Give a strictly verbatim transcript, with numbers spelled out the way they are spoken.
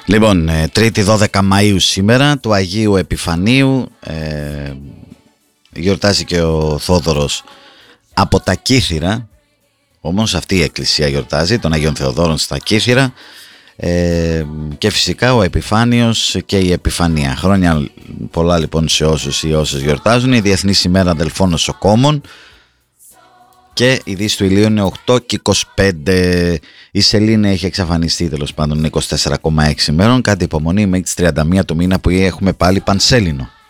Λοιπόν, Τρίτη δώδεκα Μαΐου σήμερα, του Αγίου Επιφανίου, ε, γιορτάζει και ο Θόδωρος από τα Κύθυρα, όμως αυτή η εκκλησία γιορτάζει, των Αγίων Θεοδόρων στα Κύθυρα, ε, και φυσικά ο Επιφάνιος και η Επιφανία. Χρόνια πολλά λοιπόν σε όσους ή όσες γιορτάζουν. Η Διεθνής ημέρα αδελφών νοσοκόμων. Και η Δύση του ηλίου είναι οκτώ και είκοσι πέντε. Η σελήνη έχει εξαφανιστεί τέλος πάντων είκοσι τέσσερα κόμμα έξι ημέρων. Κάτι υπομονή μέχρι τις τριάντα μία του μήνα που έχουμε πάλι πανσέλινο.